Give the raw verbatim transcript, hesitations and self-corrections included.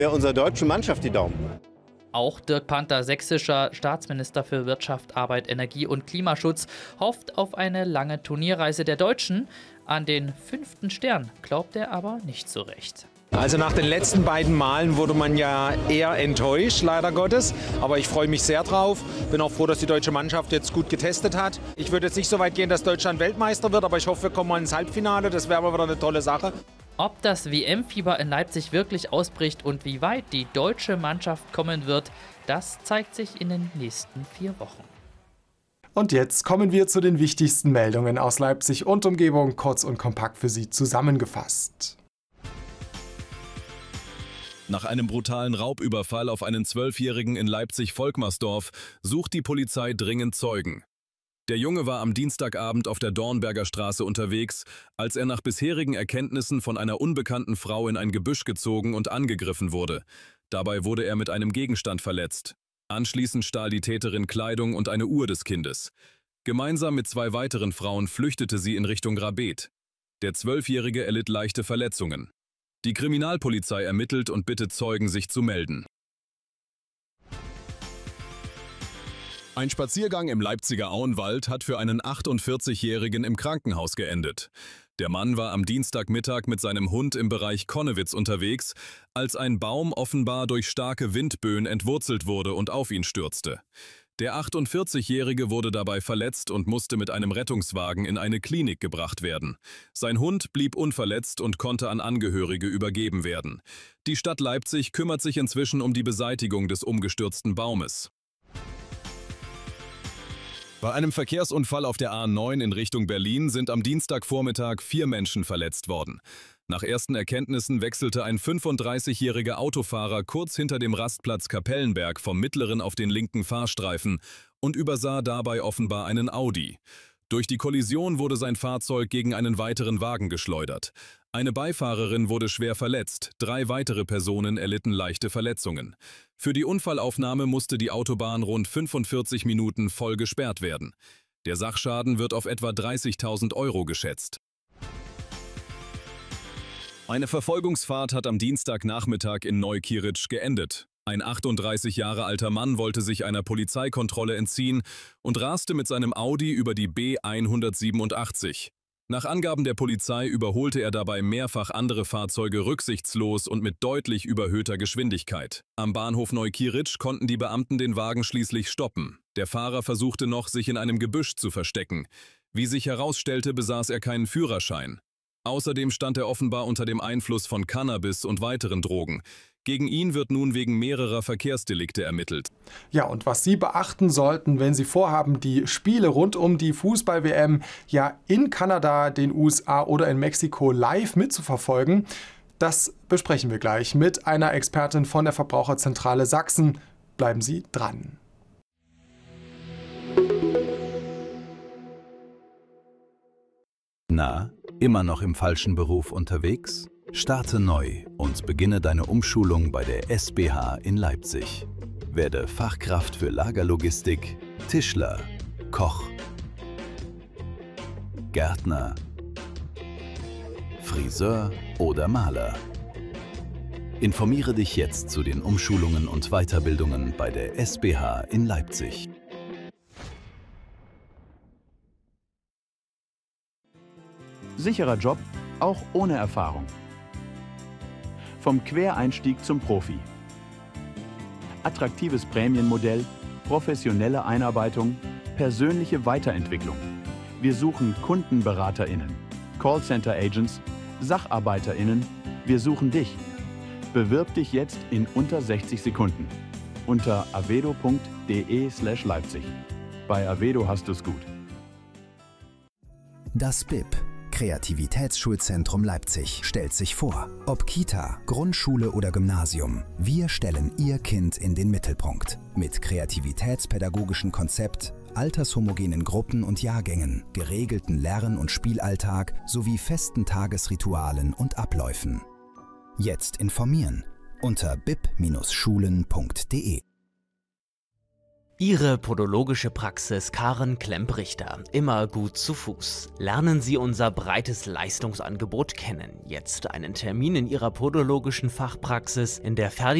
Ja, unserer deutschen Mannschaft die Daumen. Auch Dirk Panther, sächsischer Staatsminister für Wirtschaft, Arbeit, Energie und Klimaschutz, hofft auf eine lange Turnierreise der Deutschen. An den fünften Stern glaubt er aber nicht so recht. Also nach den letzten beiden Malen wurde man ja eher enttäuscht, leider Gottes. Aber ich freue mich sehr drauf. Bin auch froh, dass die deutsche Mannschaft jetzt gut getestet hat. Ich würde jetzt nicht so weit gehen, dass Deutschland Weltmeister wird, aber ich hoffe, wir kommen mal ins Halbfinale. Das wäre aber wieder eine tolle Sache. Ob das W M-Fieber in Leipzig wirklich ausbricht und wie weit die deutsche Mannschaft kommen wird, das zeigt sich in den nächsten vier Wochen. Und jetzt kommen wir zu den wichtigsten Meldungen aus Leipzig und Umgebung, kurz und kompakt für Sie zusammengefasst. Nach einem brutalen Raubüberfall auf einen Zwölfjährigen in Leipzig-Volkmarsdorf sucht die Polizei dringend Zeugen. Der Junge war am Dienstagabend auf der Dornberger Straße unterwegs, als er nach bisherigen Erkenntnissen von einer unbekannten Frau in ein Gebüsch gezogen und angegriffen wurde. Dabei wurde er mit einem Gegenstand verletzt. Anschließend stahl die Täterin Kleidung und eine Uhr des Kindes. Gemeinsam mit zwei weiteren Frauen flüchtete sie in Richtung Rabeth. Der Zwölfjährige erlitt leichte Verletzungen. Die Kriminalpolizei ermittelt und bittet Zeugen, sich zu melden. Ein Spaziergang im Leipziger Auenwald hat für einen achtundvierzigjährigen im Krankenhaus geendet. Der Mann war am Dienstagmittag mit seinem Hund im Bereich Konnewitz unterwegs, als ein Baum offenbar durch starke Windböen entwurzelt wurde und auf ihn stürzte. Der achtundvierzigjährige wurde dabei verletzt und musste mit einem Rettungswagen in eine Klinik gebracht werden. Sein Hund blieb unverletzt und konnte an Angehörige übergeben werden. Die Stadt Leipzig kümmert sich inzwischen um die Beseitigung des umgestürzten Baumes. Bei einem Verkehrsunfall auf der A neun in Richtung Berlin sind am Dienstagvormittag vier Menschen verletzt worden. Nach ersten Erkenntnissen wechselte ein fünfunddreißigjähriger Autofahrer kurz hinter dem Rastplatz Kapellenberg vom mittleren auf den linken Fahrstreifen und übersah dabei offenbar einen Audi. Durch die Kollision wurde sein Fahrzeug gegen einen weiteren Wagen geschleudert. Eine Beifahrerin wurde schwer verletzt, drei weitere Personen erlitten leichte Verletzungen. Für die Unfallaufnahme musste die Autobahn rund fünfundvierzig Minuten voll gesperrt werden. Der Sachschaden wird auf etwa dreißigtausend Euro geschätzt. Eine Verfolgungsfahrt hat am Dienstagnachmittag in Neukirch geendet. Ein achtunddreißig Jahre alter Mann wollte sich einer Polizeikontrolle entziehen und raste mit seinem Audi über die B hundertsiebenundachtzig. Nach Angaben der Polizei überholte er dabei mehrfach andere Fahrzeuge rücksichtslos und mit deutlich überhöhter Geschwindigkeit. Am Bahnhof Neukirch konnten die Beamten den Wagen schließlich stoppen. Der Fahrer versuchte noch, sich in einem Gebüsch zu verstecken. Wie sich herausstellte, besaß er keinen Führerschein. Außerdem stand er offenbar unter dem Einfluss von Cannabis und weiteren Drogen. Gegen ihn wird nun wegen mehrerer Verkehrsdelikte ermittelt. Ja, und was Sie beachten sollten, wenn Sie vorhaben, die Spiele rund um die Fußball-W M ja in Kanada, den U S A oder in Mexiko live mitzuverfolgen, das besprechen wir gleich mit einer Expertin von der Verbraucherzentrale Sachsen. Bleiben Sie dran. Na, immer noch im falschen Beruf unterwegs? Starte neu und beginne deine Umschulung bei der S B H in Leipzig. Werde Fachkraft für Lagerlogistik, Tischler, Koch, Gärtner, Friseur oder Maler. Informiere dich jetzt zu den Umschulungen und Weiterbildungen bei der S B H in Leipzig. Sicherer Job, auch ohne Erfahrung. Vom Quereinstieg zum Profi. Attraktives Prämienmodell, professionelle Einarbeitung, persönliche Weiterentwicklung. Wir suchen KundenberaterInnen, Callcenter-Agents, SacharbeiterInnen. Wir suchen dich. Bewirb dich jetzt in unter sechzig Sekunden. Unter avedo punkt de slash Leipzig. Bei Avedo hast du's gut. Das B I P, Kreativitätsschulzentrum Leipzig, stellt sich vor. Ob Kita, Grundschule oder Gymnasium, wir stellen Ihr Kind in den Mittelpunkt. Mit kreativitätspädagogischen Konzept, altershomogenen Gruppen und Jahrgängen, geregelten Lern- und Spielalltag sowie festen Tagesritualen und Abläufen. Jetzt informieren unter bip Bindestrich schulen punkt de. Ihre podologische Praxis Karen Klemp-Richter. Immer gut zu Fuß. Lernen Sie unser breites Leistungsangebot kennen. Jetzt einen Termin in Ihrer podologischen Fachpraxis in der Ferdinand